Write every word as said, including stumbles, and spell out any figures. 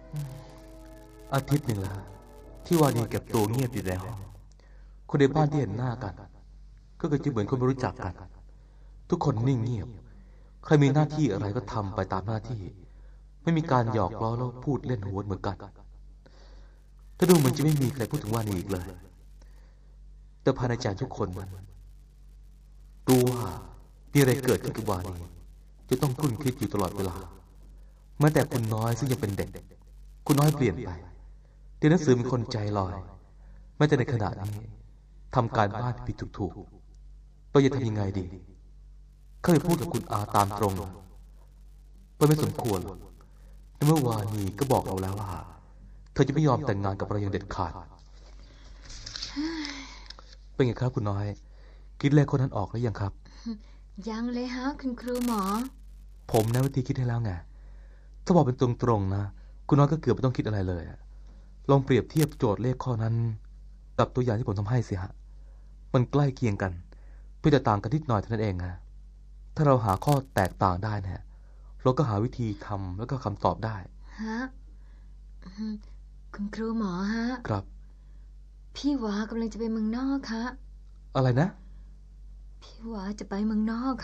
อาทิตย์หนึ่งแล้วที่วานีเก็บตัวเงียบอยู่ในห้องคนในบ้านที่เห็นหน้ากันก็เกิดจะเหมือนคนไม่รู้จักกันทุกคนนิ่งเงียบใครมีหน้าที่อะไรก็ทำไปตามหน้าที่ไม่มีการหยอกล้อแล้วพูดเล่นหัวเหมือนกันถ้าดูเหมือนจะไม่มีใครพูดถึงวานีอีกเลยแต่ภายในใจทุกคนนั้นรู้ว่ามีอะไรเกิดขึ้นกับวานีจะต้องคุ้นคิดอยู่ตลอดเวลาแม้แต่คุณน้อยซึ่งยังเป็นเด็กคุณน้อยเปลี่ยนไปเรียนหนังสือเป็นคนใจลอยแม้แต่ในขณะนี้ทำการบ้านผิดถูกๆเราจะทำยังไงดีเคยพูดกับคุณอาตามตรงว่าไม่สมควรในเมื่อวานนี้ก็บอกเราแล้วว่าเธอจะไม่ยอมแต่งงานกับเราอย่างเด็ดขาดเป็นไงครับคุณน้อยคิดเลขคนนั้นออกหรือยังครับยังเลยฮะคุณครูหมอผมนะวิธีคิดให้แล้วไงถ้าบอกเป็นตรงๆนะคุณน้อยก็เกือบไม่ต้องคิดอะไรเลยลองเปรียบเทียบโจทย์เลขข้อนั้นกับตัวอย่างที่ผมทำให้สิฮะมันใกล้เคียงกันเพื่อจะต่างกันนิดหน่อยเท่านั้นเองนะถ้าเราหาข้อแตกต่างได้เนี่ยเราก็หาวิธีทำแล้วก็คำตอบได้ฮะคุณครูหมอฮะครับพี่หวากำลังจะไปเมืองนอกคะอะไรนะพี่หวาจะไปเมืองนอก